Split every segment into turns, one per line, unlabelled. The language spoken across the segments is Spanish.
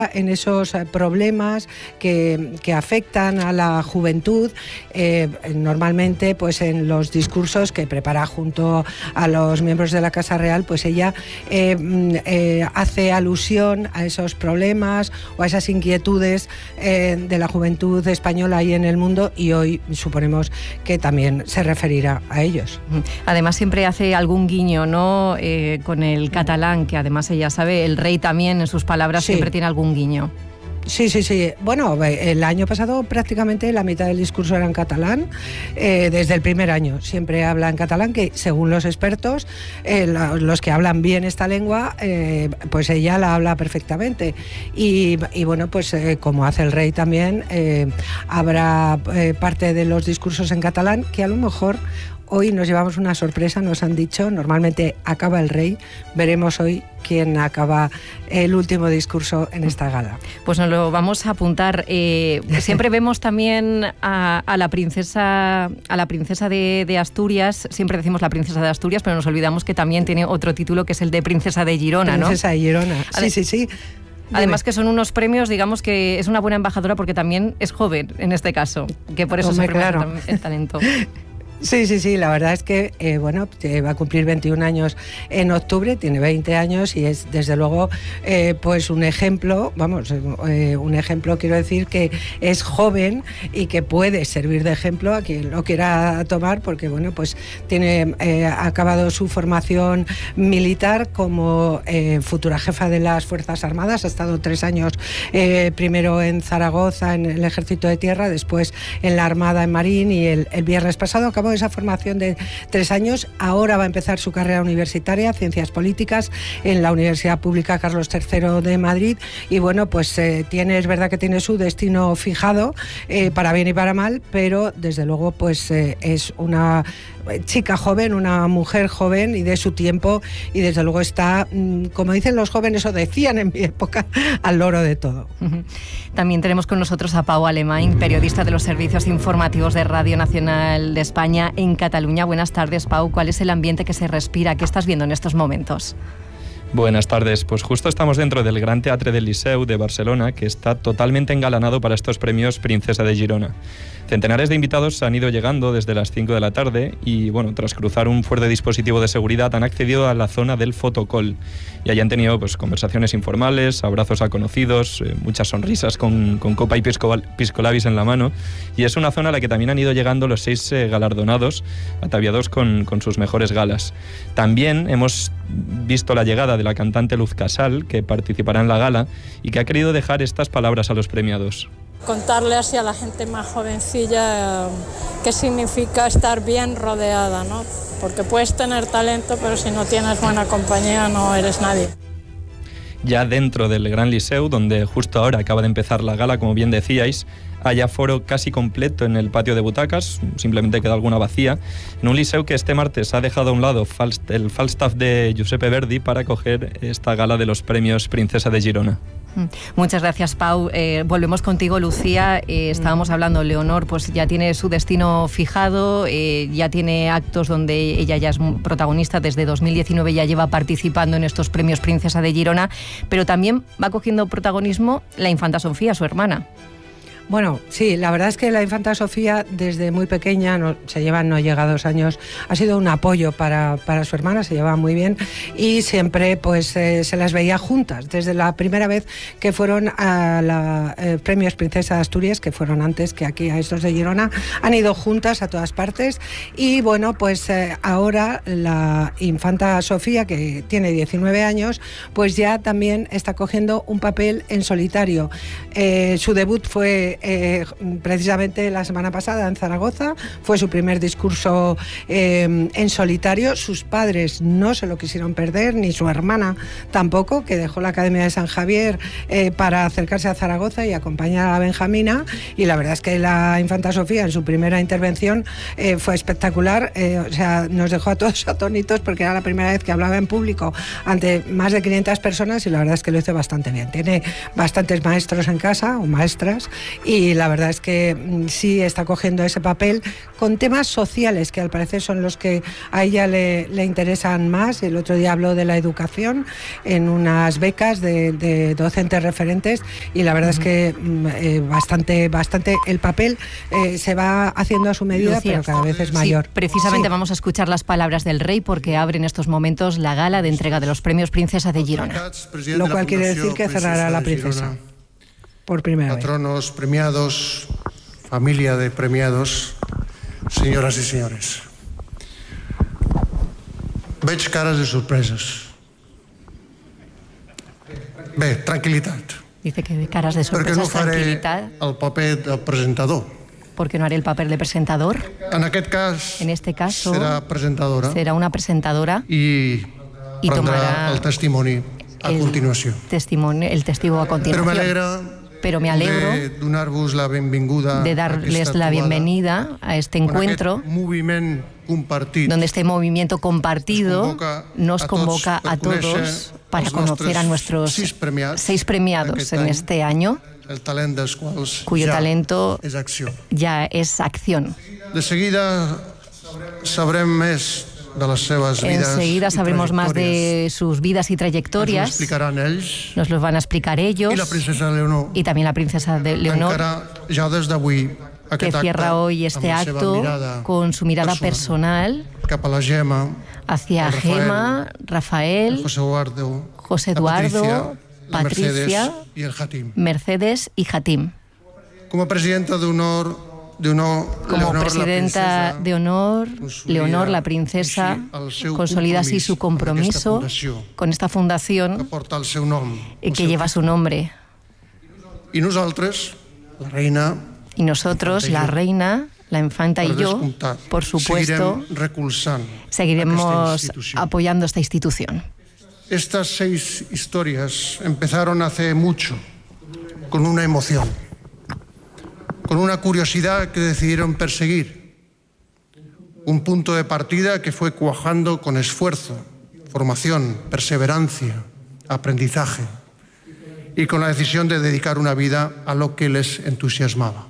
en esos problemas que afectan a la juventud, normalmente pues en los discursos que prepara junto a los miembros de la Casa Real, pues ella hace alusión a esos problemas o a esas inquietudes de la juventud española y en el mundo, y hoy suponemos que también se referirá a ellos.
Además siempre hace algún guiño, ¿no? Con el catalán, que además ella sabe, el rey también en sus palabras siempre tiene algún guiño.
Sí. Bueno, el año pasado prácticamente la mitad del discurso era en catalán, desde el primer año. Siempre habla en catalán, que según los expertos, los que hablan bien esta lengua, pues ella la habla perfectamente. Y bueno, pues como hace el rey también, habrá parte de los discursos en catalán que a lo mejor hoy nos llevamos una sorpresa. Nos han dicho, normalmente acaba el rey, veremos hoy quién acaba el último discurso en esta gala.
Pues nos lo vamos a apuntar. Siempre vemos también a la princesa de Asturias, siempre decimos la princesa de Asturias, pero nos olvidamos que también tiene otro título, que es el de princesa de Girona, ¿no?
Princesa de Girona, sí.
Además que son unos premios, digamos que es una buena embajadora porque también es joven en este caso, que por eso se premia el talento.
Sí, la verdad es que va a cumplir 21 años en octubre, tiene 20 años y es desde luego pues un ejemplo, un ejemplo, quiero decir, que es joven y que puede servir de ejemplo a quien lo quiera tomar, porque pues ha acabado su formación militar como futura jefa de las Fuerzas Armadas, ha estado 3 años primero en Zaragoza en el Ejército de Tierra, después en la Armada en Marín, y el viernes pasado acabó esa formación de 3 años. Ahora va a empezar su carrera universitaria, Ciencias Políticas, en la Universidad Pública Carlos III de Madrid, y pues es verdad que tiene su destino fijado, para bien y para mal, pero desde luego pues es una chica joven, una mujer joven y de su tiempo, y desde luego está, como dicen los jóvenes, o decían en mi época, al loro de todo.
También tenemos con nosotros a Pau Alemany, periodista de los servicios informativos de Radio Nacional de España en Cataluña. Buenas tardes, Pau. ¿Cuál es el ambiente que se respira? ¿Qué estás viendo en estos momentos?
Buenas tardes. Pues justo estamos dentro del Gran Teatre del Liceu de Barcelona, que está totalmente engalanado para estos premios Princesa de Girona. Centenares de invitados han ido llegando desde las 5 de la tarde y, tras cruzar un fuerte dispositivo de seguridad, han accedido a la zona del fotocall. Y allí han tenido conversaciones informales, abrazos a conocidos, muchas sonrisas con copa y pisco labis en la mano. Y es una zona a la que también han ido llegando los 6 galardonados, ataviados con sus mejores galas. También hemos visto la llegada de la cantante Luz Casal, que participará en la gala y que ha querido dejar estas palabras a los premiados.
Contarle así a la gente más jovencilla qué significa estar bien rodeada, ¿no? Porque puedes tener talento, pero si no tienes buena compañía no eres nadie.
Ya dentro del Gran Liceu, donde justo ahora acaba de empezar la gala, como bien decíais, hay aforo casi completo en el patio de butacas, simplemente queda alguna vacía, en un Liceu que este martes ha dejado a un lado el Falstaff de Giuseppe Verdi para acoger esta gala de los premios Princesa de Girona.
Muchas gracias, Pau. Volvemos contigo, Lucía. Estábamos hablando, Leonor pues ya tiene su destino fijado, ya tiene actos donde ella ya es protagonista. Desde 2019 ya lleva participando en estos premios Princesa de Girona, pero también va cogiendo protagonismo la infanta Sofía, su hermana.
Bueno, sí, la verdad es que la infanta Sofía desde muy pequeña, no llega a 2 años, ha sido un apoyo para su hermana, se llevaba muy bien y siempre pues se las veía juntas. Desde la primera vez que fueron a la Premios Princesa de Asturias, que fueron antes que aquí a estos de Girona, han ido juntas a todas partes y pues ahora la infanta Sofía, que tiene 19 años, pues ya también está cogiendo un papel en solitario. Su debut fue precisamente la semana pasada en Zaragoza, fue su primer discurso en solitario. Sus padres no se lo quisieron perder, ni su hermana tampoco, que dejó la Academia de San Javier para acercarse a Zaragoza y acompañar a Benjamina, y la verdad es que la infanta Sofía en su primera intervención fue espectacular, nos dejó a todos atónitos porque era la primera vez que hablaba en público ante más de 500 personas y la verdad es que lo hizo bastante bien. Tiene bastantes maestros en casa o maestras y la verdad es que sí está cogiendo ese papel con temas sociales que al parecer son los que a ella le interesan más. El otro día habló de la educación en unas becas de docentes referentes y la verdad es que bastante el papel se va haciendo a su medida, Lucía, pero cada vez es mayor.
Sí, precisamente vamos a escuchar las palabras del rey porque abre en estos momentos la gala de entrega de los premios Princesa de Girona.
Lo cual quiere decir que cerrará la princesa por primera vez.
Patronos premiados, familia de premiados, señoras y señores. Veig caras de sorpreses. Bé, tranquil·litat.
Dice que de caras de sorpresa,
no
tranquilidad.
El paper del presentador.
Porque no haré el papel de presentador.
En este caso será presentadora.
Será una presentadora.
Y tomará el testimoni a continuació.
El testigo a continuación. Pero me alegro
de donar-vos la benvinguda,
de darles la bienvenida a este encuentro, donde este movimiento compartido nos convoca a todos para conocer a nuestros 6 premiados en este año, cuyo talento ya es acción.
De seguida sabrem més de las seves vidas.
Enseguida sabremos más de sus vidas y trayectorias. Nos los van a explicar ellos. Y también la princesa Leonor, que cierra hoy este acto con su mirada personal hacia Gemma, Rafael, José Eduardo, Patricia, Mercedes y Jatim.
Como presidenta de honor,
Leonor, la princesa, consolida así su compromiso con esta fundación que lleva su nombre.
Y nosotros,
la reina, la infanta y yo, por supuesto, seguiremos apoyando esta institución.
Estas 6 historias empezaron hace mucho, con una emoción, con una curiosidad que decidieron perseguir, un punto de partida que fue cuajando con esfuerzo, formación, perseverancia, aprendizaje y con la decisión de dedicar una vida a lo que les entusiasmaba.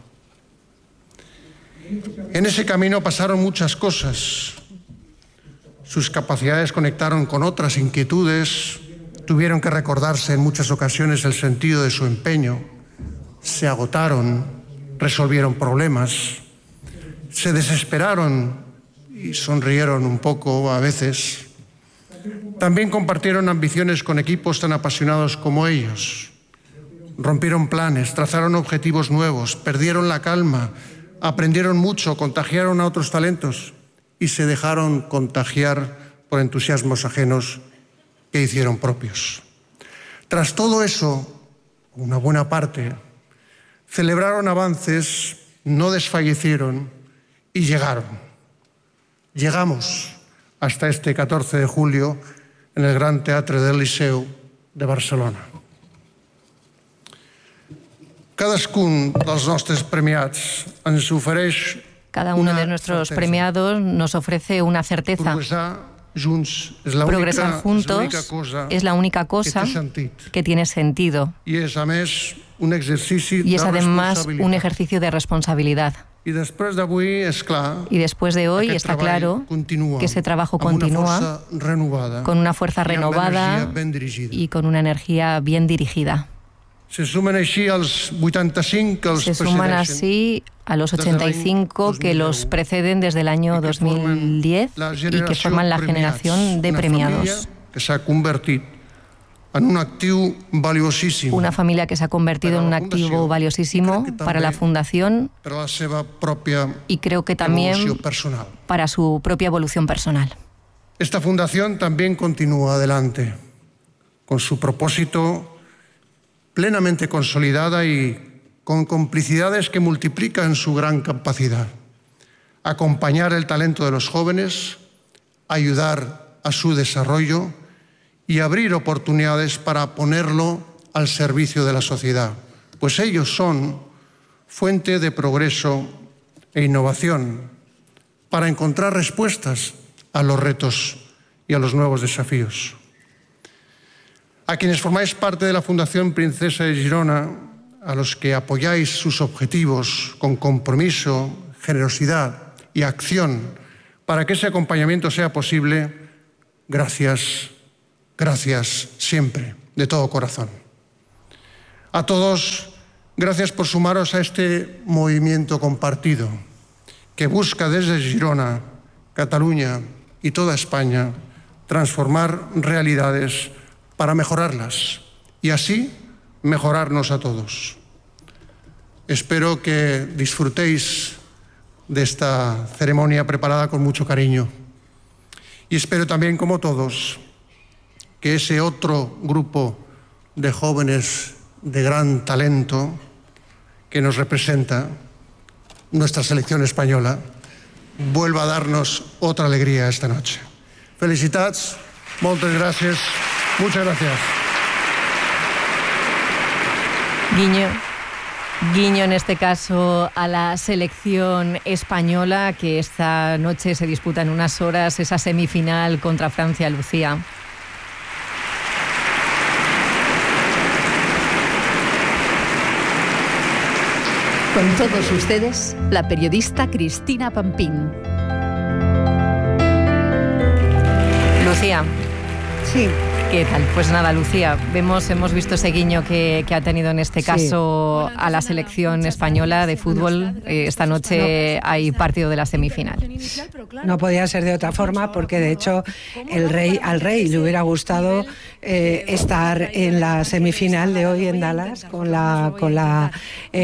En ese camino pasaron muchas cosas. Sus capacidades conectaron con otras inquietudes, tuvieron que recordarse en muchas ocasiones el sentido de su empeño, se agotaron, resolvieron problemas, se desesperaron y sonrieron un poco a veces. También compartieron ambiciones con equipos tan apasionados como ellos. Rompieron planes, trazaron objetivos nuevos, perdieron la calma, aprendieron mucho, contagiaron a otros talentos y se dejaron contagiar por entusiasmos ajenos que hicieron propios. Tras todo eso, una buena parte, celebraron avances, no desfallecieron y llegaron. Llegamos hasta este 14 de julio en el Gran Teatre del Liceu de Barcelona. Cadascun dels nostres premiats ens ofereix
Cada uno de nuestros premiados nos ofrece una certeza. Progresar juntos es la única cosa que tiene sentido.
Y es
además un ejercicio de responsabilidad. Y después de hoy está claro que ese trabajo continúa con una fuerza renovada y con una energía bien dirigida.
Se suman así
a los 85 que los preceden desde el año 2010 y que forman la generación de premiados. Una familia que se ha convertido en un activo valiosísimo para la Fundación y creo que también para su propia evolución personal.
Esta fundación también continúa adelante con su propósito plenamente consolidada y con complicidades que multiplican su gran capacidad. Acompañar el talento de los jóvenes, ayudar a su desarrollo y abrir oportunidades para ponerlo al servicio de la sociedad, pues ellos son fuente de progreso e innovación para encontrar respuestas a los retos y a los nuevos desafíos. A quienes formáis parte de la Fundación Princesa de Girona, a los que apoyáis sus objetivos con compromiso, generosidad y acción para que ese acompañamiento sea posible, gracias, gracias siempre, de todo corazón. A todos, gracias por sumaros a este movimiento compartido que busca desde Girona, Cataluña y toda España transformar realidades para mejorarlas y así mejorarnos a todos. Espero que disfrutéis de esta ceremonia preparada con mucho cariño y espero también, como todos, que ese otro grupo de jóvenes de gran talento que nos representa, nuestra selección española, vuelva a darnos otra alegría esta noche. Felicitats, moltes gràcies, muchas gracias.
Guiño en este caso a la selección española, que esta noche se disputa en unas horas esa semifinal contra Francia, Lucía.
Con todos ustedes, la periodista Cristina Pampín.
Lucía.
Sí.
¿Qué tal? Pues nada, Lucía, hemos visto ese guiño que ha tenido en este caso a la selección española de fútbol. Esta noche hay partido de la semifinal.
No podía ser de otra forma porque, de hecho, al rey le hubiera gustado estar en la semifinal de hoy en Dallas con la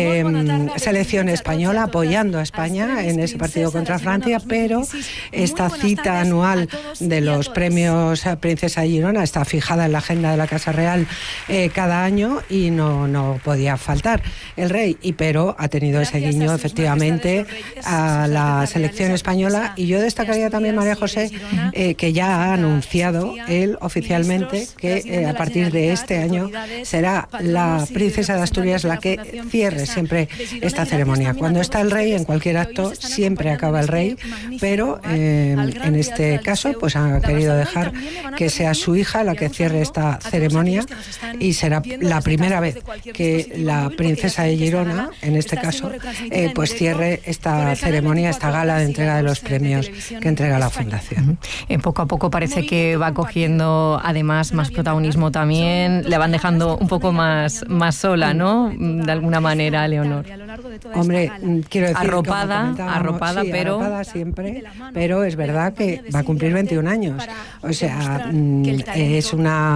selección española, apoyando a España en ese partido contra Francia, pero esta cita anual de los premios Princesa de Girona está fijada en la agenda de la Casa Real cada año y no podía faltar el rey, pero ha tenido ese guiño efectivamente a la selección española. Y yo destacaría también, María José, que ya ha anunciado él oficialmente que a partir de este año será la princesa de Asturias la que cierre siempre esta ceremonia. Cuando está el rey en cualquier acto siempre acaba el rey, pero en este caso pues ha querido dejar que sea su hija la que cierre esta ceremonia y será la primera vez que la princesa de Girona, en este caso, pues cierre esta ceremonia, esta gala de entrega de los premios que entrega la Fundación.
Poco a poco parece que va cogiendo además más protagonismo también, le van dejando un poco más sola, ¿no? De alguna manera, Leonor.
Hombre, quiero decir,
arropada, sí,
pero arropada siempre, pero es verdad que va a cumplir 21 años. O sea, es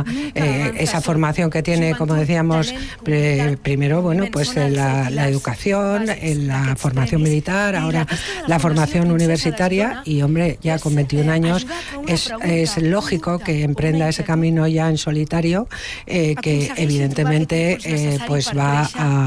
esa formación que tiene, como decíamos, primero, bueno, pues la educación, la formación militar, ahora la formación universitaria y, hombre, ya con 21 años es lógico que emprenda ese camino ya en solitario, que evidentemente pues va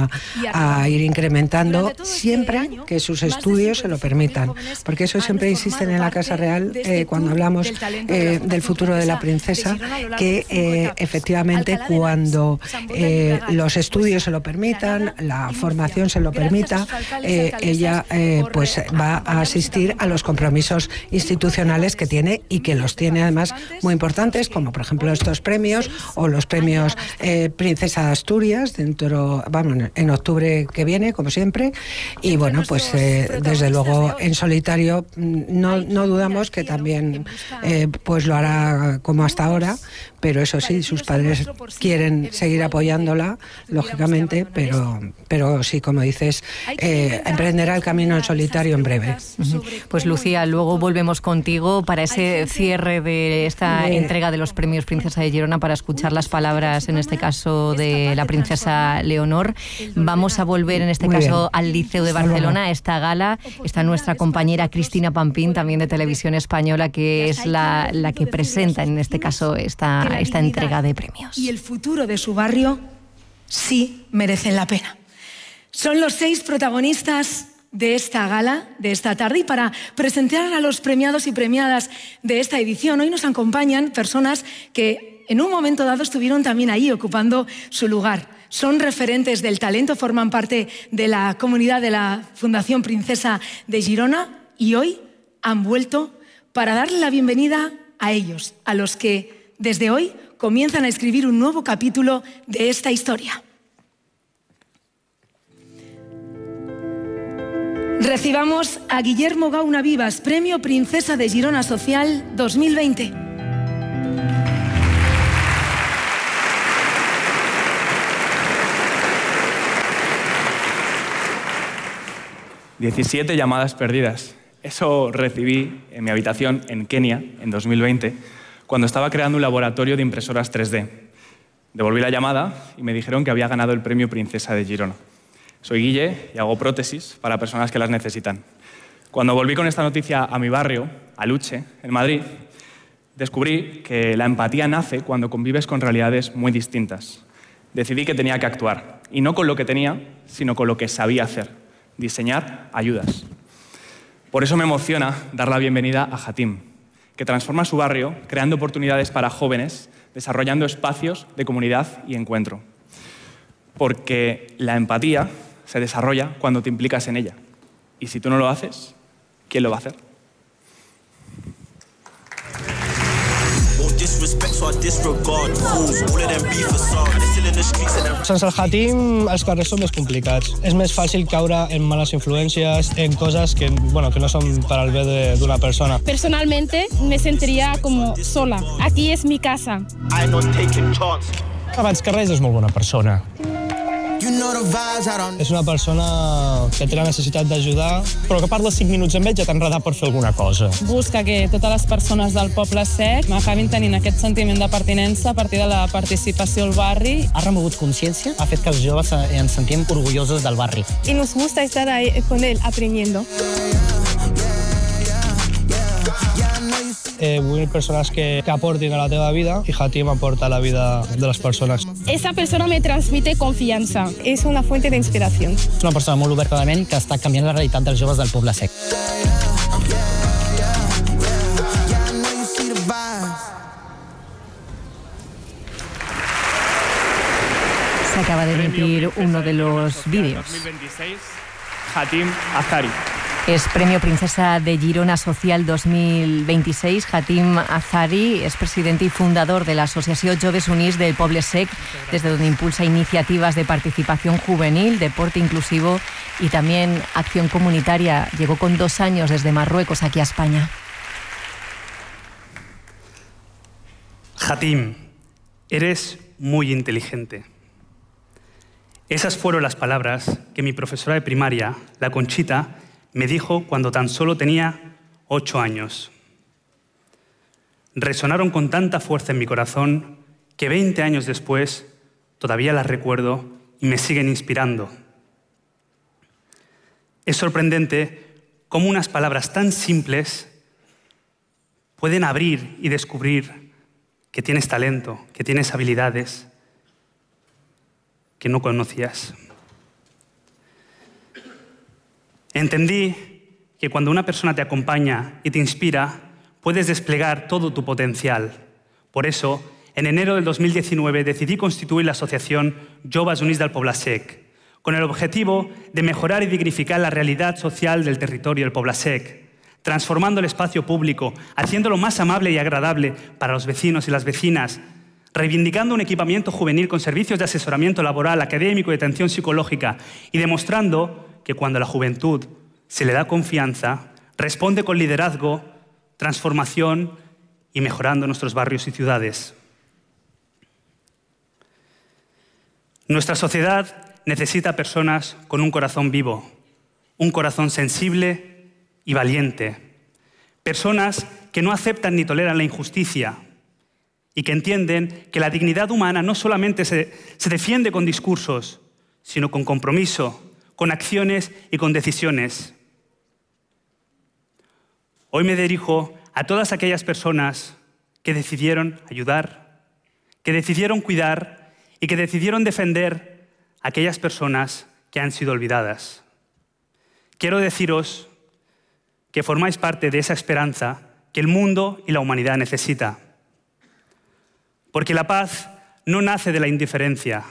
a ir incrementando siempre que sus estudios se lo permitan, porque eso siempre insisten en la Casa Real cuando hablamos del futuro de la princesa, que efectivamente cuando los estudios se lo permitan, la formación se lo permita, ella pues va a asistir a los compromisos institucionales que tiene y que los tiene además muy importantes, como por ejemplo estos premios o los premios Princesa de Asturias en octubre que viene, como siempre. Y bueno, pues desde luego en solitario no dudamos que también pues lo hará como hasta ahora, pero eso sí, sus padres quieren seguir apoyándola, lógicamente, pero sí, como dices, emprenderá el camino en solitario en breve.
Pues Lucía, luego volvemos contigo para ese cierre de esta entrega de los premios Princesa de Girona, para escuchar las palabras, en este caso, de la princesa Leonor. Vamos a volver, en este caso, al Liceo de Barcelona, a esta gala. Está nuestra compañera Cristina Pampín, también de Televisión Española, que es la que presenta, en este caso, esta entrega de premios.
Y el futuro de su barrio sí merecen la pena. Son los 6 protagonistas de esta gala, de esta tarde, y para presentar a los premiados y premiadas de esta edición, hoy nos acompañan personas que en un momento dado estuvieron también ahí ocupando su lugar. Son referentes del talento, forman parte de la comunidad de la Fundación Princesa de Girona y hoy han vuelto para darle la bienvenida a ellos, a los que desde hoy comienzan a escribir un nuevo capítulo de esta historia. Recibamos a Guillermo Gauna Vivas, Premio Princesa de Girona Social 2020.
«17 llamadas perdidas». Eso recibí en mi habitación en Kenia en 2020, cuando estaba creando un laboratorio de impresoras 3D. Devolví la llamada y me dijeron que había ganado el Premio Princesa de Girona. Soy Guille y hago prótesis para personas que las necesitan. Cuando volví con esta noticia a mi barrio, a Luche, en Madrid, descubrí que la empatía nace cuando convives con realidades muy distintas. Decidí que tenía que actuar, y no con lo que tenía, sino con lo que sabía hacer: diseñar ayudas. Por eso me emociona dar la bienvenida a Hatim, que transforma su barrio creando oportunidades para jóvenes, desarrollando espacios de comunidad y encuentro. Porque la empatía se desarrolla cuando te implicas en ella. Y si tú no lo haces, ¿quién lo va a hacer?
Sense el Hatim, els carrers són més complicats. És més fàcil caure en malas influencias, en cosas que no son para el bien de una persona.
Personalmente me sentiría como sola. Aquí es mi casa.
Abans que res és molt bona persona. És una persona que té la necessitat d'ajudar, però que parla 5 minuts amb ell ja t'ha enredat per fer alguna cosa.
Busca que totes les persones del Poble Sec acabin tenint aquest sentiment de pertinença a partir de la participació al barri.
Ha remogut consciència, ha fet que els joves ens sentim orgullosos del barri.
Y nos gusta estar ahí con él aprendiendo.
Vull persones que aportin a la teva vida i Hatim aporta a la vida de les persones.
Esa persona me transmite confianza. Es una fuente de inspiración.
És una persona molt oberta de ment que està canviant la realitat dels joves del Poble Sec.
Se acaba de emitir uno de los vídeos.
2026, Hatim Azari.
Es Premio Princesa de Girona Social 2026. Hatim Azari es presidente y fundador de la Asociación Joves Units del Poble Sec, desde donde impulsa iniciativas de participación juvenil, deporte inclusivo y también acción comunitaria. Llegó con 2 años desde Marruecos aquí a España.
Hatim, eres muy inteligente. Esas fueron las palabras que mi profesora de primaria, la Conchita, me dijo cuando tan solo tenía 8 años. Resonaron con tanta fuerza en mi corazón que 20 años después todavía las recuerdo y me siguen inspirando. Es sorprendente cómo unas palabras tan simples pueden abrir y descubrir que tienes talento, que tienes habilidades que no conocías. Entendí que cuando una persona te acompaña y te inspira, puedes desplegar todo tu potencial. Por eso, en enero del 2019 decidí constituir la asociación Joves Units del Poble Sec, con el objetivo de mejorar y dignificar la realidad social del territorio del Poble Sec, transformando el espacio público, haciéndolo más amable y agradable para los vecinos y las vecinas, reivindicando un equipamiento juvenil con servicios de asesoramiento laboral, académico y atención psicológica, y demostrando que cuando a la juventud se le da confianza, responde con liderazgo, transformación y mejorando nuestros barrios y ciudades. Nuestra sociedad necesita personas con un corazón vivo, un corazón sensible y valiente. Personas que no aceptan ni toleran la injusticia y que entienden que la dignidad humana no solamente se defiende con discursos, sino con compromiso, con acciones y con decisiones. Hoy me dirijo a todas aquellas personas que decidieron ayudar, que decidieron cuidar y que decidieron defender a aquellas personas que han sido olvidadas. Quiero deciros que formáis parte de esa esperanza que el mundo y la humanidad necesita. Porque la paz no nace de la indiferencia,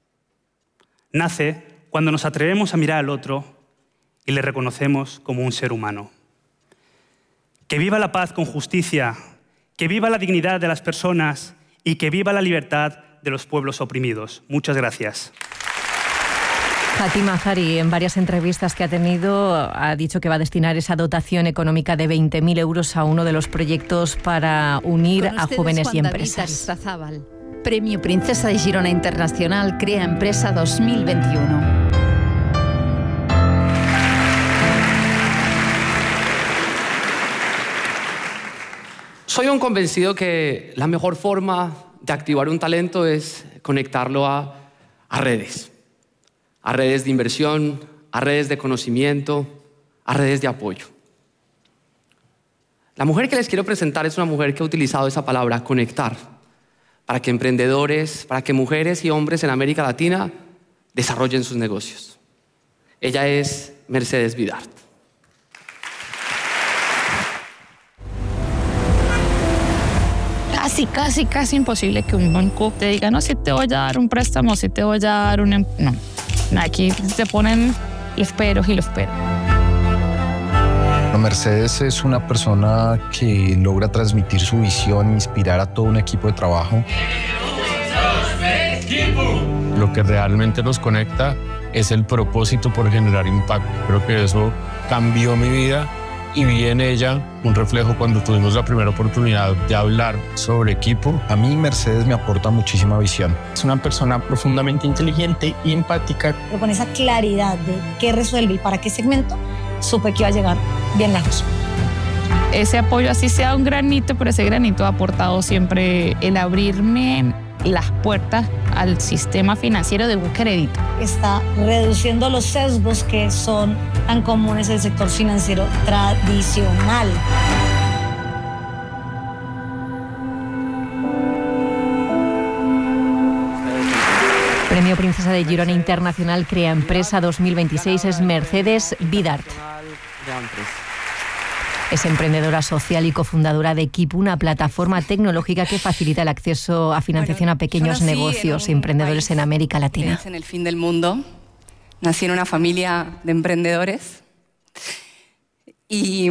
nace cuando nos atrevemos a mirar al otro y le reconocemos como un ser humano. Que viva la paz con justicia, que viva la dignidad de las personas y que viva la libertad de los pueblos oprimidos. Muchas gracias.
Fátima Zahri, en varias entrevistas que ha tenido, ha dicho que va a destinar esa dotación económica de 20.000 euros a uno de los proyectos para unir a jóvenes y empresas.
Premio Princesa de Girona Internacional Crea Empresa 2021.
Soy un convencido que la mejor forma de activar un talento es conectarlo a redes de inversión, a redes de conocimiento, a redes de apoyo. La mujer que les quiero presentar es una mujer que ha utilizado esa palabra, conectar, para que emprendedores, para que mujeres y hombres en América Latina desarrollen sus negocios. Ella es Mercedes Vidart.
Casi imposible que un banco te diga, no, si te voy a dar un préstamo, si te voy a dar un... No, aquí te ponen los peros y los peros.
Mercedes es una persona que logra transmitir su visión, inspirar a todo un equipo de trabajo.
Lo que realmente nos conecta es el propósito por generar impacto. Creo que eso cambió mi vida. Y vi en ella un reflejo cuando tuvimos la primera oportunidad de hablar sobre equipo.
A mí Mercedes me aporta muchísima visión.
Es una persona profundamente inteligente y empática.
Pero con esa claridad de qué resuelve y para qué segmento, supe que iba a llegar bien lejos.
Ese apoyo, así sea un granito, pero ese granito ha aportado siempre el abrirme las puertas al sistema financiero de un crédito.
Está reduciendo los sesgos que son tan comunes en el sector financiero tradicional.
Premio Princesa de Girona Internacional Crea Empresa 2026 es Mercedes Vidart. Es emprendedora social y cofundadora de Equipo, una plataforma tecnológica que facilita el acceso a financiación a pequeños negocios y emprendedores en América Latina.
En el fin del mundo, nací en una familia de emprendedores y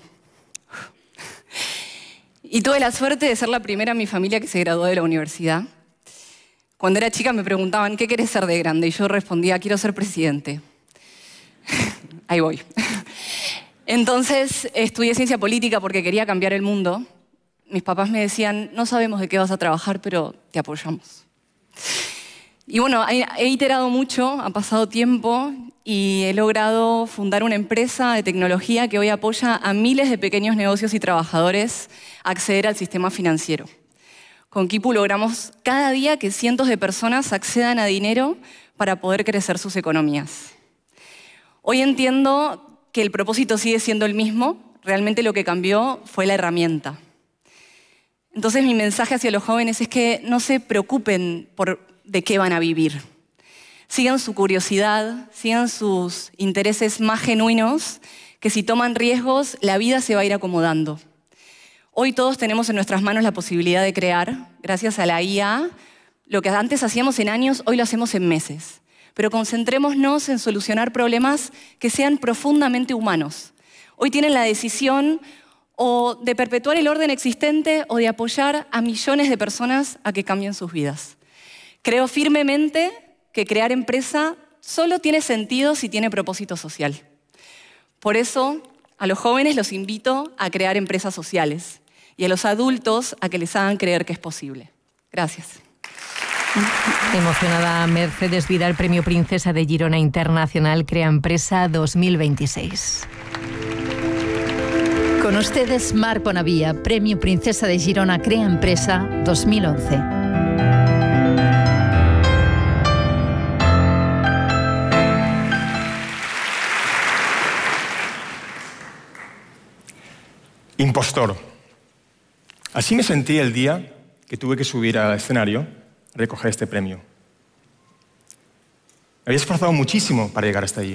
tuve la suerte de ser la primera en mi familia que se graduó de la universidad. Cuando era chica me preguntaban, ¿qué querés ser de grande? Y yo respondía, quiero ser presidente. Ahí voy. Entonces estudié ciencia política porque quería cambiar el mundo. Mis papás me decían, no sabemos de qué vas a trabajar, pero te apoyamos. Y bueno, he iterado mucho, ha pasado tiempo y he logrado fundar una empresa de tecnología que hoy apoya a miles de pequeños negocios y trabajadores a acceder al sistema financiero. Con Kipu logramos cada día que cientos de personas accedan a dinero para poder crecer sus economías. Hoy entiendo que el propósito sigue siendo el mismo, realmente lo que cambió fue la herramienta. Entonces mi mensaje hacia los jóvenes es que no se preocupen por de qué van a vivir. Sigan su curiosidad, sigan sus intereses más genuinos, que si toman riesgos, la vida se va a ir acomodando. Hoy todos tenemos en nuestras manos la posibilidad de crear, gracias a la IA, lo que antes hacíamos en años, hoy lo hacemos en meses. Pero concentrémonos en solucionar problemas que sean profundamente humanos. Hoy tienen la decisión o de perpetuar el orden existente o de apoyar a millones de personas a que cambien sus vidas. Creo firmemente que crear empresa solo tiene sentido si tiene propósito social. Por eso, a los jóvenes los invito a crear empresas sociales y a los adultos a que les hagan creer que es posible. Gracias.
Emocionada Mercedes Vidart, Premio Princesa de Girona Internacional Crea Empresa 2026.
Con ustedes, Marc Bonavia, Premio Princesa de Girona Crea Empresa 2011.
Impostor. Así me sentí el día que tuve que subir al escenario a recoger este premio. Me había esforzado muchísimo para llegar hasta allí,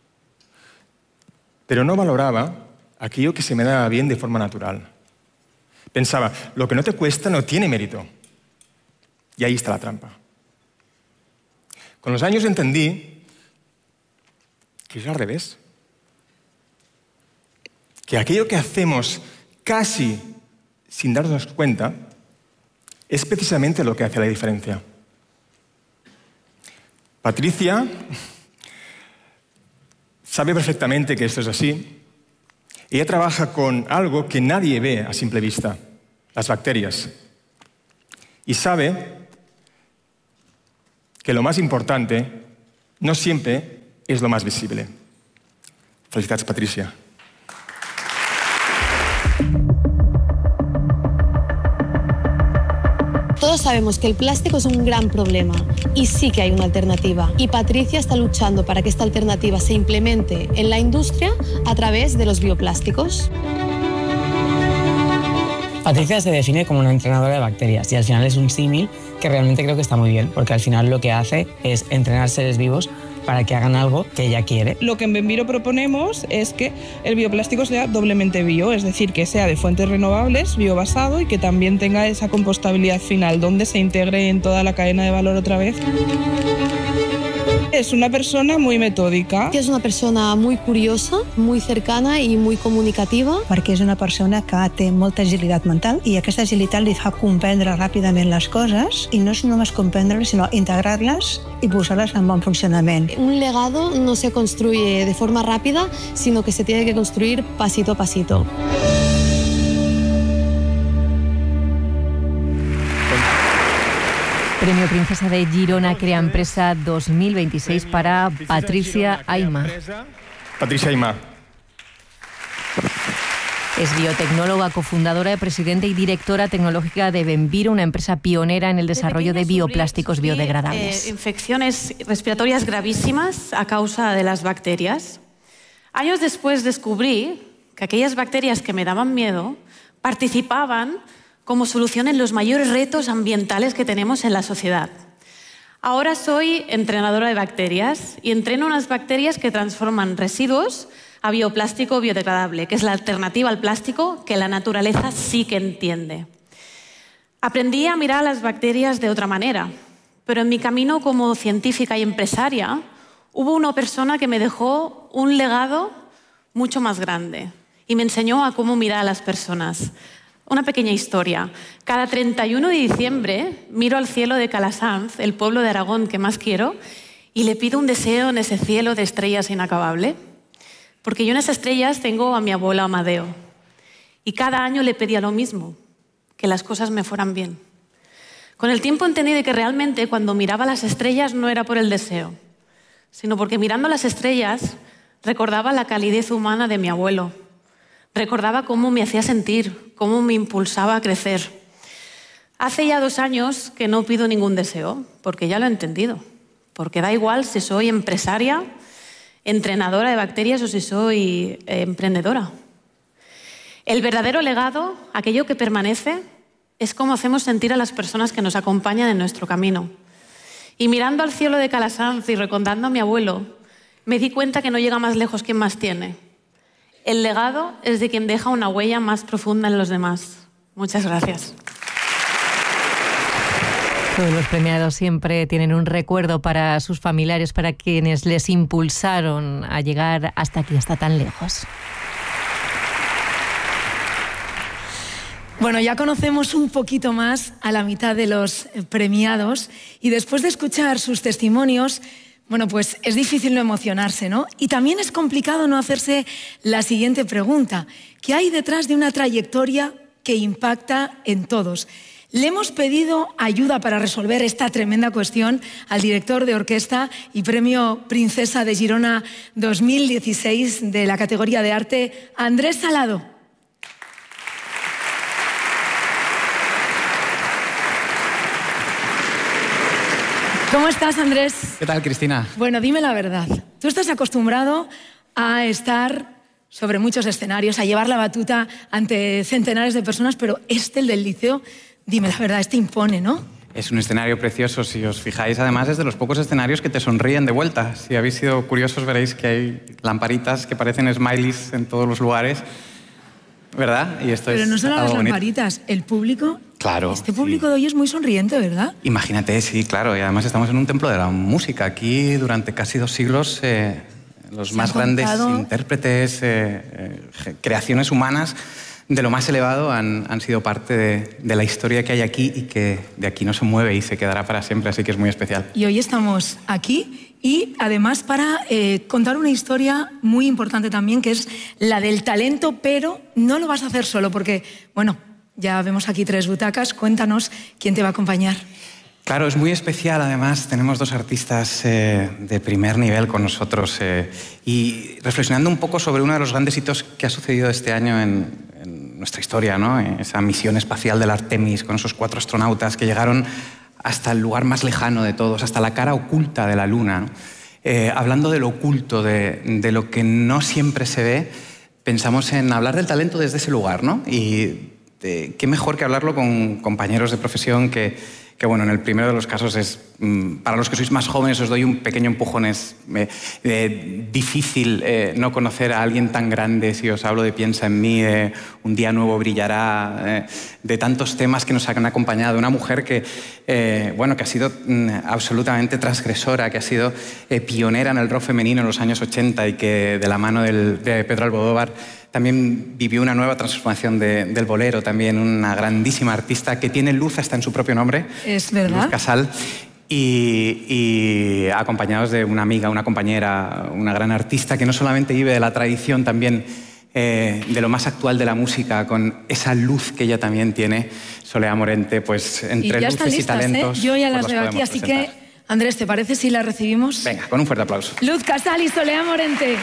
pero no valoraba aquello que se me daba bien de forma natural. Pensaba, lo que no te cuesta no tiene mérito. Y ahí está la trampa. Con los años entendí que es al revés. Que aquello que hacemos casi sin darnos cuenta es precisamente lo que hace la diferencia. Patricia sabe perfectamente que esto es así. Ella trabaja con algo que nadie ve a simple vista, las bacterias. Y sabe que lo más importante no siempre es lo más visible. Felicidades, Patricia.
Todos sabemos que el plástico es un gran problema y sí que hay una alternativa. Y Patricia está luchando para que esta alternativa se implemente en la industria a través de los bioplásticos.
Patricia se define como una entrenadora de bacterias y al final es un símil que realmente creo que está muy bien, porque al final lo que hace es entrenar seres vivos para que hagan algo que ella quiere.
Lo que en Benviro proponemos es que el bioplástico sea doblemente bio, es decir, que sea de fuentes renovables, biobasado y que también tenga esa compostabilidad final, donde se integre en toda la cadena de valor otra vez. Es una persona muy metódica.
Es una persona muy curiosa, muy cercana i muy comunicativa.
Perquè és una persona que té molta agilitat mental i aquesta agilitat li fa comprendre ràpidament les coses i no és només comprendre-les, sinó integrar-les y posarlas en buen funcionamiento.
Un legado no se construye de forma rápida, sino que se tiene que construir pasito a pasito.
Premio Princesa de Girona Crea Empresa 2026 para Patricia Aima.
Patricia Aima.
Es biotecnóloga, cofundadora, presidenta y directora tecnológica de Benviro, una empresa pionera en el desarrollo de bioplásticos biodegradables.
Infecciones respiratorias gravísimas a causa de las bacterias. Años después descubrí que aquellas bacterias que me daban miedo participaban como solución en los mayores retos ambientales que tenemos en la sociedad. Ahora soy entrenadora de bacterias y entreno unas bacterias que transforman residuos a bioplástico biodegradable, que es la alternativa al plástico que la naturaleza sí que entiende. Aprendí a mirar a las bacterias de otra manera, pero en mi camino como científica y empresaria hubo una persona que me dejó un legado mucho más grande y me enseñó a cómo mirar a las personas. Una pequeña historia. Cada 31 de diciembre miro al cielo de Calasanz, el pueblo de Aragón que más quiero, y le pido un deseo en ese cielo de estrellas inacabable. Porque yo en esas estrellas tengo a mi abuelo Amadeo. Y cada año le pedía lo mismo, que las cosas me fueran bien. Con el tiempo entendí de que realmente cuando miraba las estrellas no era por el deseo, sino porque mirando las estrellas recordaba la calidez humana de mi abuelo. Recordaba cómo me hacía sentir, cómo me impulsaba a crecer. Hace ya 2 años que no pido ningún deseo, porque ya lo he entendido. Porque da igual si soy empresaria, entrenadora de bacterias o si soy emprendedora. El verdadero legado, aquello que permanece, es cómo hacemos sentir a las personas que nos acompañan en nuestro camino. Y mirando al cielo de Calasanz y recordando a mi abuelo, me di cuenta que no llega más lejos quien más tiene. El legado es de quien deja una huella más profunda en los demás. Muchas gracias.
Todos los premiados siempre tienen un recuerdo para sus familiares, para quienes les impulsaron a llegar hasta aquí, hasta tan lejos.
Bueno, ya conocemos un poquito más a la mitad de los premiados y después de escuchar sus testimonios, bueno, pues es difícil no emocionarse, ¿no? Y también es complicado no hacerse la siguiente pregunta. ¿Qué hay detrás de una trayectoria que impacta en todos? Le hemos pedido ayuda para resolver esta tremenda cuestión al director de orquesta y Premio Princesa de Girona 2016 de la categoría de arte, Andrés Salado. ¿Cómo estás, Andrés?
¿Qué tal, Cristina?
Bueno, dime la verdad. Tú estás acostumbrado a estar sobre muchos escenarios, a llevar la batuta ante centenares de personas, pero el del Liceo, dime la verdad, impone, ¿no?
Es un escenario precioso. Si os fijáis, además, es de los pocos escenarios que te sonríen de vuelta. Si habéis sido curiosos, veréis que hay lamparitas que parecen smileys en todos los lugares, ¿verdad? Y esto
pero
es
no solo las
bonito.
lamparitas, el público...
Claro.
Este público de hoy es muy sonriente, ¿verdad?
Imagínate, sí, claro. Y además estamos en un templo de la música. Aquí, durante casi 2 siglos, los más grandes intérpretes, creaciones humanas de lo más elevado han sido parte de la historia que hay aquí y que de aquí no se mueve y se quedará para siempre, así que es muy especial.
Y hoy estamos aquí y además para contar una historia muy importante también, que es la del talento, pero no lo vas a hacer solo porque, bueno, ya vemos aquí 3 butacas. Cuéntanos quién te va a acompañar.
Claro, es muy especial. Además, tenemos 2 artistas de primer nivel con nosotros y reflexionando un poco sobre uno de los grandes hitos que ha sucedido este año en nuestra historia, ¿no? Esa misión espacial del Artemis con esos 4 astronautas que llegaron hasta el lugar más lejano de todos, hasta la cara oculta de la Luna, ¿no? Hablando de lo oculto, de lo que no siempre se ve, pensamos en hablar del talento desde ese lugar, ¿no? Y qué mejor que hablarlo con compañeros de profesión que bueno, en el primero de los casos es, para los que sois más jóvenes os doy un pequeño empujón, es difícil no conocer a alguien tan grande si os hablo de Piensa en mí, de Un día nuevo brillará, de tantos temas que nos han acompañado, una mujer que, bueno, que ha sido absolutamente transgresora, que ha sido pionera en el rock femenino en los años 80 y que de la mano de Pedro Almodóvar también vivió una nueva transformación del bolero, también una grandísima artista que tiene luz hasta en su propio nombre.
Es verdad.
Luz Casal. Y acompañados de una amiga, una compañera, una gran artista que no solamente vive de la tradición, también de lo más actual de la música, con esa luz que ella también tiene, Soleá Morente, pues entre
ya
luces y talentos.
Yo ya
pues
las veo aquí, así que, Andrés, ¿te parece si la recibimos?
Venga, con un fuerte aplauso.
Luz Casal y Soleá Morente.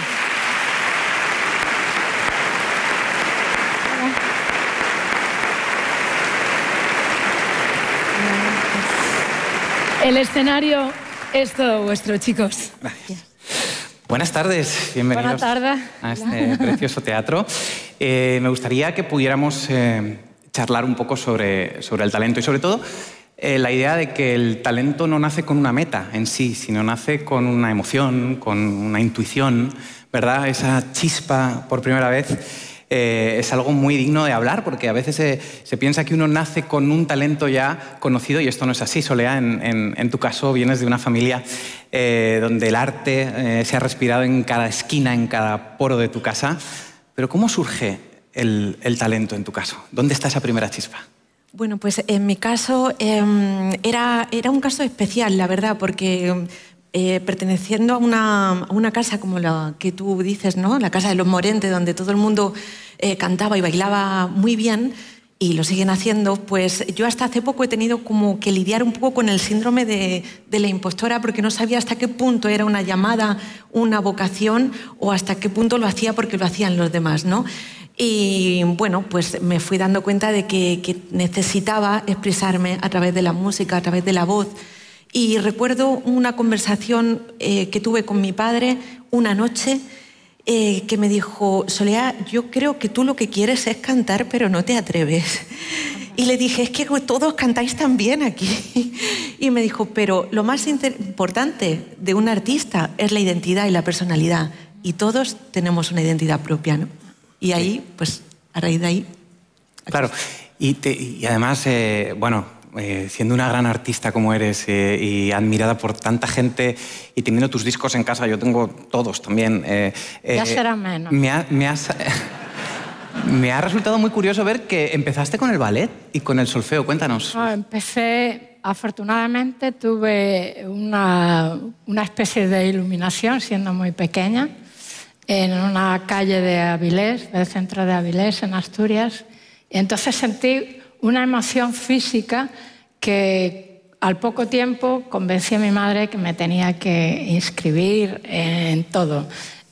El escenario es todo vuestro, chicos.
Gracias. Buenas tardes, bienvenidos a este precioso teatro. Me gustaría que pudiéramos charlar un poco sobre el talento y sobre todo la idea de que el talento no nace con una meta en sí, sino nace con una emoción, con una intuición, ¿verdad? Esa chispa por primera vez. Es algo muy digno de hablar porque a veces se piensa que uno nace con un talento ya conocido y esto no es así. Soleá, en tu caso vienes de una familia donde el arte se ha respirado en cada esquina, en cada poro de tu casa. Pero ¿cómo surge el talento en tu caso? ¿Dónde está esa primera chispa?
Bueno, pues en mi caso era un caso especial, la verdad, porque perteneciendo a una casa como la que tú dices, ¿no? La casa de los Morente, donde todo el mundo cantaba y bailaba muy bien, y lo siguen haciendo, pues yo hasta hace poco he tenido como que lidiar un poco con el síndrome de la impostora, porque no sabía hasta qué punto era una llamada, una vocación, o hasta qué punto lo hacía porque lo hacían los demás, ¿no? Y bueno, pues me fui dando cuenta de que necesitaba expresarme a través de la música, a través de la voz. Y recuerdo una conversación que tuve con mi padre una noche que me dijo: Soleá, yo creo que tú lo que quieres es cantar, pero no te atreves. Y le dije: es que todos cantáis tan bien aquí. Y me dijo: pero lo más importante de un artista es la identidad y la personalidad. Y todos tenemos una identidad propia, ¿no? Y ahí, pues, a raíz de ahí...
Claro, y además, bueno... siendo una gran artista como eres y admirada por tanta gente y teniendo tus discos en casa, yo tengo todos también.
Ya será menos.
Me ha resultado muy curioso ver que empezaste con el ballet y con el solfeo. Cuéntanos.
Empecé, afortunadamente, tuve una especie de iluminación siendo muy pequeña en una calle de Avilés, del centro de Avilés, en Asturias. Y entonces sentí una emoción física que al poco tiempo convencí a mi madre que me tenía que inscribir en todo.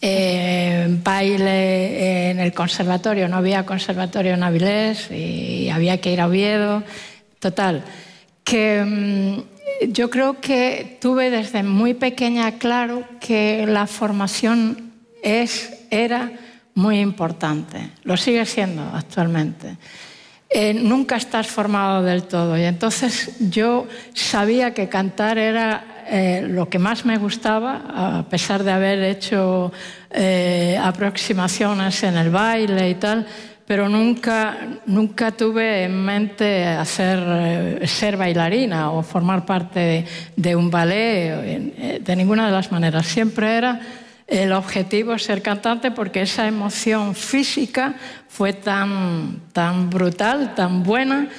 Baile en el conservatorio, no había conservatorio en Avilés y había que ir a Oviedo. Total, que yo creo que tuve desde muy pequeña claro que la formación era muy importante. Lo sigue siendo actualmente. Nunca estás formado del todo y entonces yo sabía que cantar era lo que más me gustaba, a pesar de haber hecho aproximaciones en el baile y tal, pero nunca tuve en mente ser bailarina o formar parte de un ballet de ninguna de las maneras. Siempre era el objetivo ser cantante porque esa emoción física fue tan brutal, tan buena,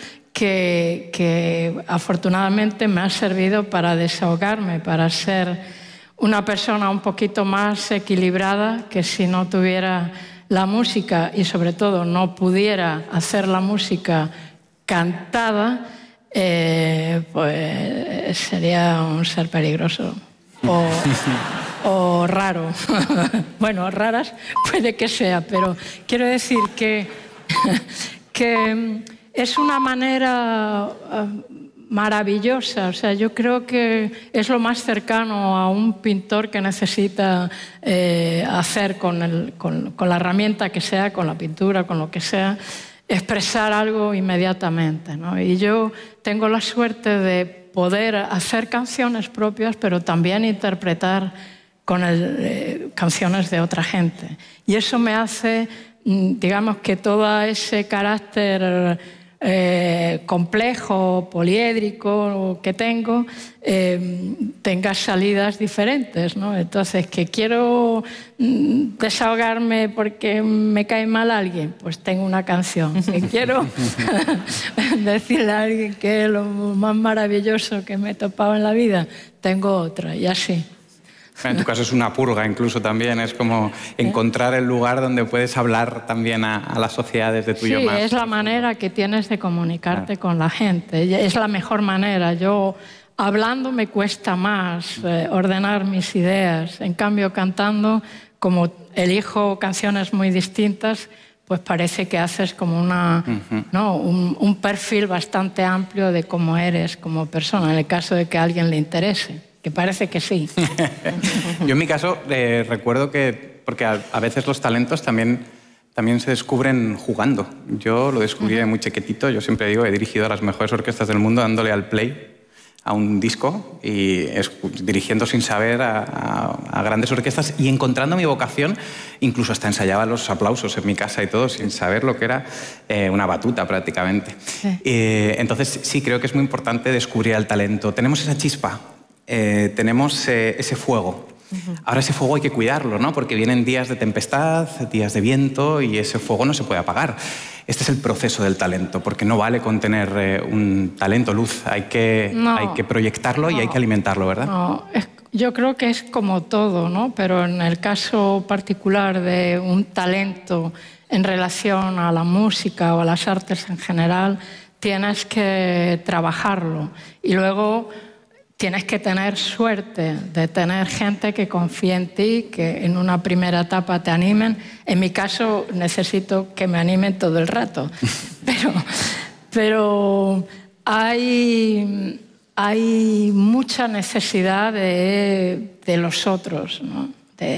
que afortunadamente me ha servido para desahogarme, para ser una persona un poquito más equilibrada, que si no tuviera la música y sobre todo no pudiera hacer la música cantada, pues sería un ser peligroso o raro. Bueno, raras puede que sea, pero quiero decir que es una manera maravillosa. O sea, yo creo que es lo más cercano a un pintor que necesita hacer con la herramienta que sea, con la pintura, con lo que sea, expresar algo inmediatamente, ¿no? Y yo tengo la suerte de poder hacer canciones propias, pero también interpretar con canciones de otra gente. Y eso me hace, digamos, que todo ese carácter complejo, poliédrico que tengo, tenga salidas diferentes, ¿no? Entonces, que quiero desahogarme porque me cae mal alguien, pues tengo una canción. Que quiero decirle a alguien que es lo más maravilloso que me he topado en la vida, tengo otra, y así.
En tu caso es una purga incluso también, es como encontrar el lugar donde puedes hablar también a la sociedad desde tuyo más.
Sí, es la manera que tienes de comunicarte con la gente, es la mejor manera. Yo hablando me cuesta más ordenar mis ideas, en cambio cantando, como elijo canciones muy distintas, pues parece que haces como ¿no? un perfil bastante amplio de cómo eres como persona, en el caso de que a alguien le interese. Que parece que sí.
Yo en mi caso recuerdo que, porque a veces los talentos también se descubren jugando. Yo lo descubrí de muy chiquitito, yo siempre digo, he dirigido a las mejores orquestas del mundo dándole al play a un disco y dirigiendo sin saber a grandes orquestas y encontrando mi vocación, incluso hasta ensayaba los aplausos en mi casa y todo, sin saber lo que era una batuta prácticamente. Sí. Entonces sí, creo que es muy importante descubrir el talento. Tenemos esa chispa. Tenemos ese fuego. Ahora ese fuego hay que cuidarlo, ¿no? Porque vienen días de tempestad, días de viento y ese fuego no se puede apagar. Este es el proceso del talento, porque no vale con tener un talento, luz. Hay que proyectarlo y hay que alimentarlo, ¿verdad?
No, yo creo que es como todo, ¿no? Pero en el caso particular de un talento en relación a la música o a las artes en general, tienes que trabajarlo y luego tienes que tener suerte de tener gente que confíe en ti, que en una primera etapa te animen. En mi caso necesito que me animen todo el rato, pero hay mucha necesidad de los otros, ¿no?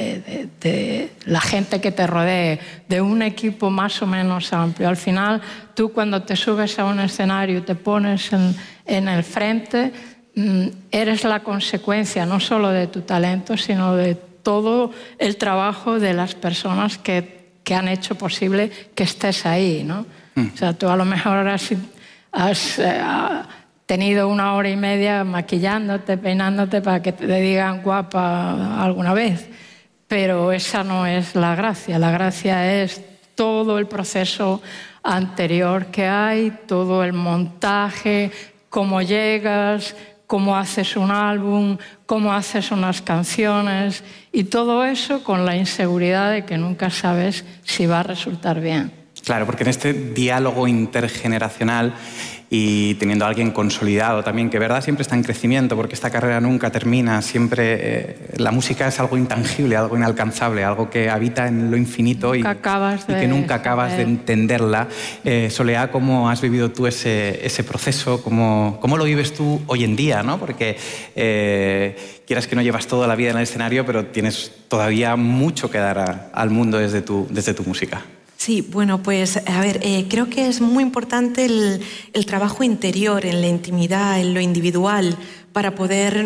De la gente que te rodee, de un equipo más o menos amplio. Al final, tú cuando te subes a un escenario y te pones en el frente, eres la consecuencia no solo de tu talento, sino de todo el trabajo de las personas que han hecho posible que estés ahí, ¿no? O sea, tú a lo mejor has tenido 1 hora y media maquillándote, peinándote para que te digan guapa alguna vez, pero esa no es la gracia. La gracia es todo el proceso anterior que hay, todo el montaje, cómo llegas, cómo haces un álbum, cómo haces unas canciones y todo eso con la inseguridad de que nunca sabes si va a resultar bien.
Claro, porque en este diálogo intergeneracional y teniendo a alguien consolidado también, que verdad siempre está en crecimiento, porque esta carrera nunca termina, siempre la música es algo intangible, algo inalcanzable, algo que habita en lo infinito y que nunca acabas de entenderla. Soleá, ¿cómo has vivido tú ese proceso? ¿Cómo lo vives tú hoy en día, ¿no? Porque quieras que no llevas toda la vida en el escenario, pero tienes todavía mucho que dar al mundo desde tu música.
Sí, bueno, pues a ver, creo que es muy importante el trabajo interior, en la intimidad, en lo individual, para poder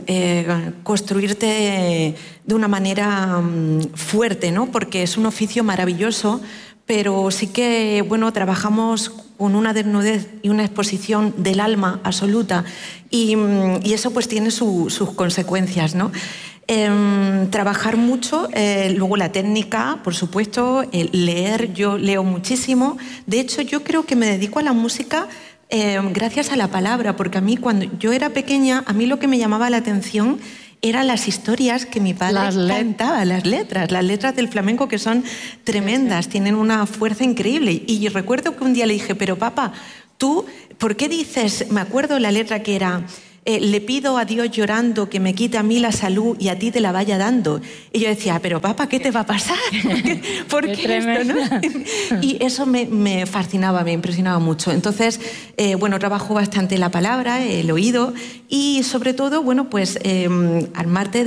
construirte de una manera fuerte, ¿no? Porque es un oficio maravilloso, pero sí que, bueno, trabajamos con una desnudez y una exposición del alma absoluta y eso pues tiene sus consecuencias, ¿no? Trabajar mucho, luego la técnica, por supuesto, leer, yo leo muchísimo. De hecho, yo creo que me dedico a la música gracias a la palabra, porque a mí cuando yo era pequeña, a mí lo que me llamaba la atención eran las historias que mi padre cantaba, las letras del flamenco, que son tremendas, tienen una fuerza increíble. Y yo recuerdo que un día le dije, pero papá, tú, ¿por qué dices, me acuerdo la letra que era... le pido a Dios llorando que me quite a mí la salud y a ti te la vaya dando. Y yo decía, pero papá, ¿qué te va a pasar? ¿Por qué esto, no? Y eso me fascinaba, me impresionaba mucho. Entonces, bueno, trabajo bastante la palabra, el oído y sobre todo, bueno, pues armarte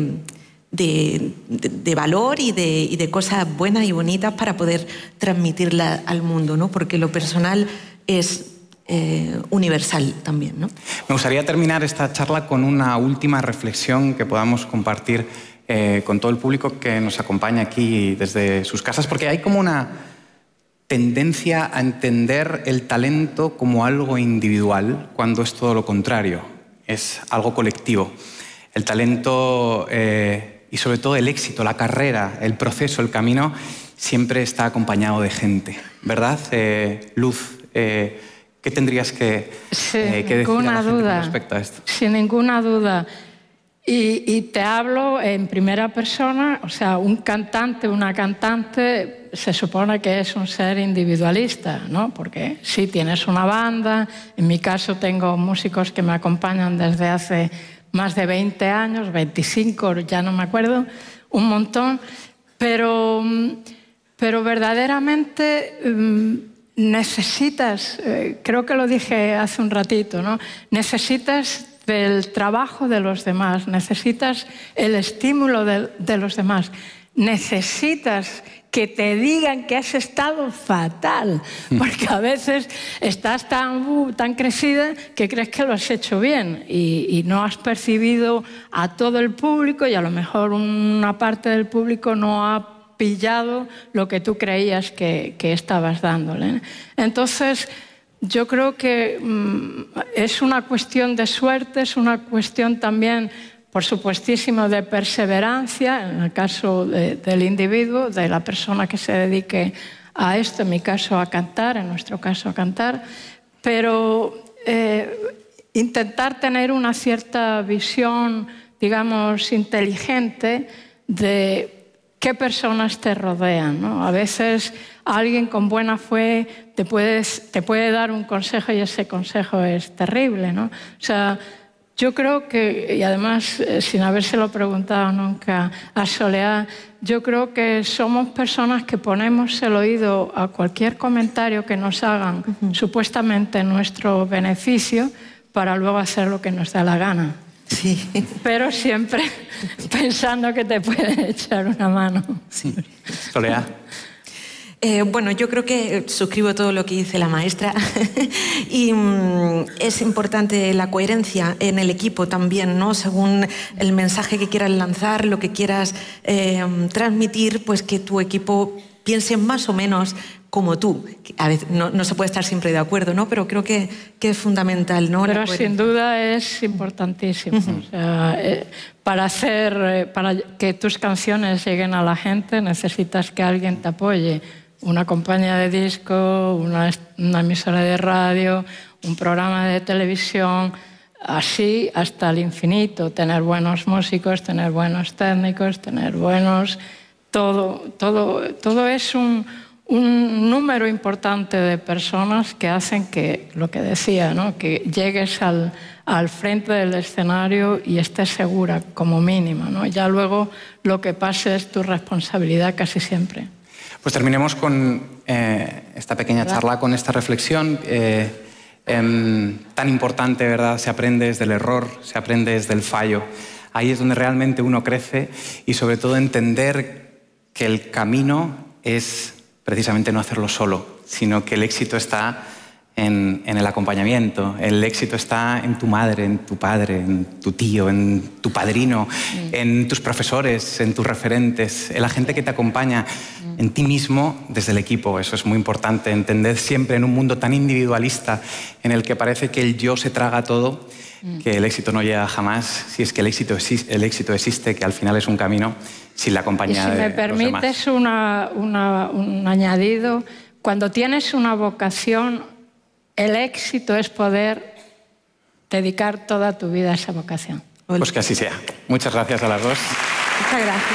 de valor y de cosas buenas y bonitas para poder transmitirla al mundo, ¿no? Porque lo personal es... universal también, ¿no?
Me gustaría terminar esta charla con una última reflexión que podamos compartir con todo el público que nos acompaña aquí desde sus casas, porque hay como una tendencia a entender el talento como algo individual cuando es todo lo contrario, es algo colectivo. El talento y sobre todo el éxito, la carrera, el proceso, el camino, siempre está acompañado de gente, ¿verdad? Luz, ¿qué tendrías que decir a la gente respecto a esto?
Sin ninguna duda. Y te hablo en primera persona, o sea, un cantante, una cantante, se supone que es un ser individualista, ¿no? Porque sí, tienes una banda, en mi caso tengo músicos que me acompañan desde hace más de 20 años, 25, ya no me acuerdo, un montón, pero verdaderamente... necesitas, creo que lo dije hace un ratito, ¿no? Necesitas del trabajo de los demás, necesitas el estímulo de los demás, necesitas que te digan que has estado fatal, porque a veces estás tan crecida que crees que lo has hecho bien y no has percibido a todo el público y a lo mejor una parte del público no ha pillado lo que tú creías que estabas dándole. Entonces, yo creo que es una cuestión de suerte, es una cuestión también, por supuestísimo, de perseverancia, en el caso del individuo, de la persona que se dedique a esto, en mi caso a cantar, en nuestro caso a cantar, pero intentar tener una cierta visión, digamos, inteligente de qué personas te rodean, ¿no? A veces alguien con buena fe te puede dar un consejo y ese consejo es terrible, ¿no? O sea, yo creo que, y además sin habérselo preguntado nunca a Soleá, yo creo que somos personas que ponemos el oído a cualquier comentario que nos hagan supuestamente en nuestro beneficio para luego hacer lo que nos da la gana.
Sí.
Pero siempre pensando que te pueden echar una mano.
Sí. Soleá.
Bueno, yo creo que suscribo todo lo que dice la maestra y es importante la coherencia en el equipo también, ¿no? Según el mensaje que quieras lanzar, lo que quieras transmitir, pues que tu equipo piense más o menos como tú. A veces no se puede estar siempre de acuerdo, ¿no? Pero creo que es fundamental, ¿no?
Pero sin duda es importantísimo. O sea, para que tus canciones lleguen a la gente necesitas que alguien te apoye. Una compañía de disco, una emisora de radio, un programa de televisión, así hasta el infinito. Tener buenos músicos, tener buenos técnicos, tener buenos... Todo es un número importante de personas que hacen que, lo que decía, ¿no? Que llegues al frente del escenario y estés segura, como mínimo, ¿no? Ya luego lo que pase es tu responsabilidad casi siempre.
Pues terminemos con esta pequeña charla, con esta reflexión tan importante, ¿verdad? Se aprende desde el error, se aprende desde el fallo. Ahí es donde realmente uno crece y sobre todo entender que el camino es precisamente no hacerlo solo, sino que el éxito está en el acompañamiento, el éxito está en tu madre, en tu padre, en tu tío, en tu padrino, en tus profesores, en tus referentes, en la gente que te acompaña, en ti mismo desde el equipo. Eso es muy importante, entender siempre en un mundo tan individualista en el que parece que el yo se traga todo, que el éxito no llega jamás, si es que el éxito existe, que al final es un camino sin la compañía de los demás.
Y si me permites un añadido, cuando tienes una vocación, el éxito es poder dedicar toda tu vida a esa vocación.
Pues que así sea. Muchas gracias a las dos.
Muchas gracias.